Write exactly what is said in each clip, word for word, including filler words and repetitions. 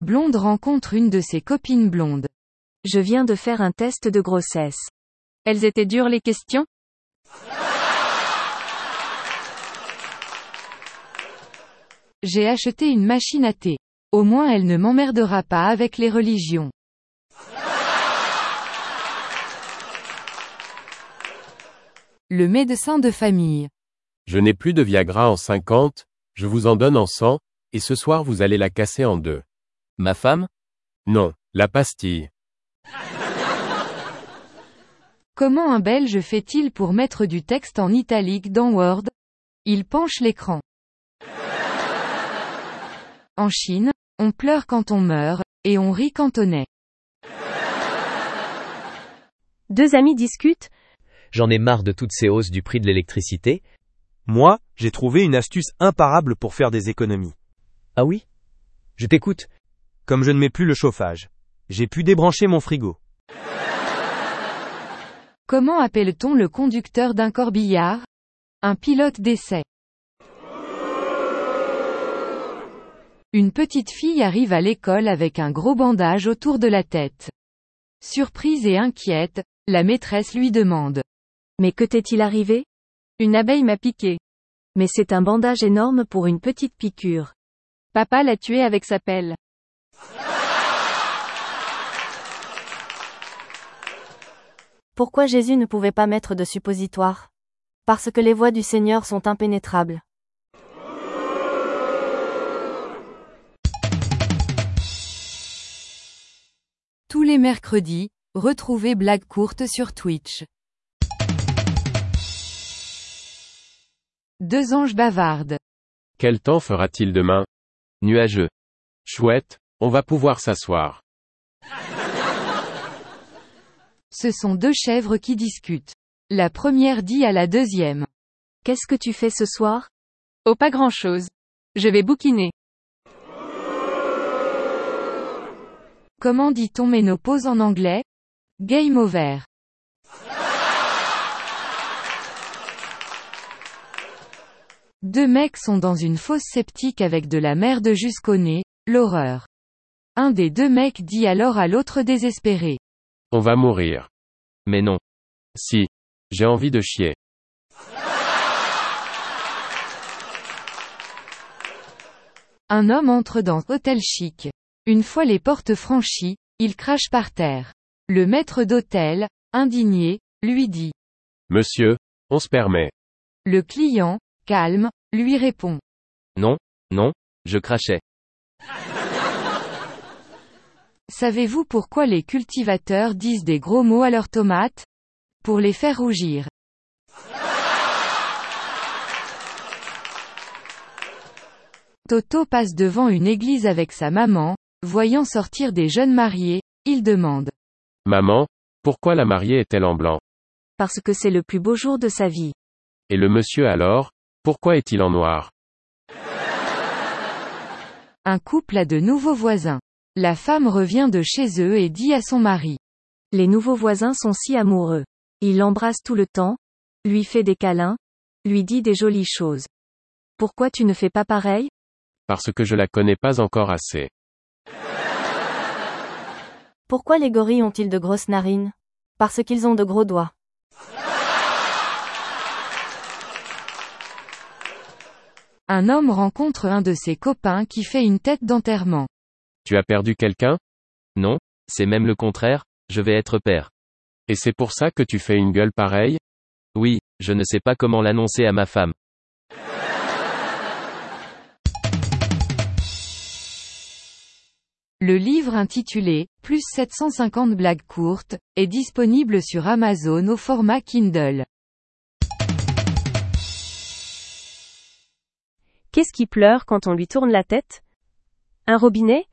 Blonde rencontre une de ses copines blondes. Je viens de faire un test de grossesse. Elles étaient dures les questions? J'ai acheté une machine à thé. Au moins elle ne m'emmerdera pas avec les religions. Le médecin de famille. Je n'ai plus de Viagra en cinquante, je vous en donne en cent, et ce soir vous allez la casser en deux. Ma femme? Non, la pastille. Comment un Belge fait-il pour mettre du texte en italique dans Word? Il penche l'écran. En Chine, on pleure quand on meurt, et on rit quand on est. Deux amis discutent. J'en ai marre de toutes ces hausses du prix de l'électricité. Moi, j'ai trouvé une astuce imparable pour faire des économies. Ah oui? Je t'écoute. Comme je ne mets plus le chauffage, j'ai pu débrancher mon frigo. Comment appelle-t-on le conducteur d'un corbillard? Un pilote d'essai. Une petite fille arrive à l'école avec un gros bandage autour de la tête. Surprise et inquiète, la maîtresse lui demande. Mais que t'est-il arrivé? Une abeille m'a piqué. Mais c'est un bandage énorme pour une petite piqûre. Papa l'a tué avec sa pelle. Pourquoi Jésus ne pouvait pas mettre de suppositoire? Parce que les voies du Seigneur sont impénétrables. Tous les mercredis, retrouvez Blague courte sur Twitch. Deux anges bavardent. Quel temps fera-t-il demain? Nuageux. Chouette, on va pouvoir s'asseoir. Ce sont deux chèvres qui discutent. La première dit à la deuxième. Qu'est-ce que tu fais ce soir? Oh, pas grand-chose. Je vais bouquiner. Comment dit-on ménopause en anglais? Game over. Deux mecs sont dans une fosse septique avec de la merde jusqu'au nez, l'horreur. Un des deux mecs dit alors à l'autre désespéré. On va mourir. Mais non. Si. J'ai envie de chier. Un homme entre dans un hôtel chic. Une fois les portes franchies, il crache par terre. Le maître d'hôtel, indigné, lui dit. Monsieur, on se permet. Le client, calme, lui répond. Non, non, je crachais. Savez-vous pourquoi les cultivateurs disent des gros mots à leurs tomates? Pour les faire rougir. Toto passe devant une église avec sa maman, voyant sortir des jeunes mariés, il demande. Maman, pourquoi la mariée est-elle en blanc? Parce que c'est le plus beau jour de sa vie. Et le monsieur alors, pourquoi est-il en noir? Un couple a de nouveaux voisins. La femme revient de chez eux et dit à son mari. Les nouveaux voisins sont si amoureux. Il l'embrasse tout le temps, lui fait des câlins, lui dit des jolies choses. Pourquoi tu ne fais pas pareil? Parce que je la connais pas encore assez. Pourquoi les gorilles ont-ils de grosses narines? Parce qu'ils ont de gros doigts. Un homme rencontre un de ses copains qui fait une tête d'enterrement. Tu as perdu quelqu'un? Non, c'est même le contraire, je vais être père. Et c'est pour ça que tu fais une gueule pareille? Oui, je ne sais pas comment l'annoncer à ma femme. Le livre intitulé « Plus sept cent cinquante blagues courtes » est disponible sur Amazon au format Kindle. Qu'est-ce qui pleure quand on lui tourne la tête? Un robinet?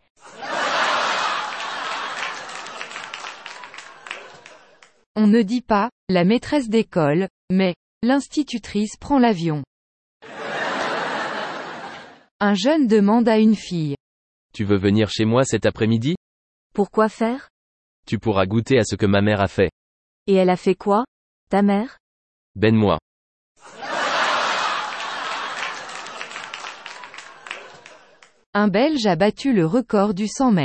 On ne dit pas « la maîtresse d'école », mais « l'institutrice prend l'avion ». Un jeune demande à une fille. Tu veux venir chez moi cet après-midi? Pourquoi faire? Tu pourras goûter à ce que ma mère a fait. Et elle a fait quoi, ta mère? Ben-moi. Un Belge a battu le record du cent mètres.